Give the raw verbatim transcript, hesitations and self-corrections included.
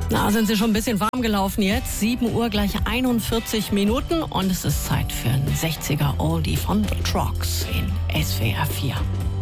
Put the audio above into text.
Na, sind Sie schon ein bisschen warm gelaufen jetzt? sieben Uhr gleich einundvierzig Minuten und es ist Zeit für einen sechziger Oldie von The Trogs in S W R vier.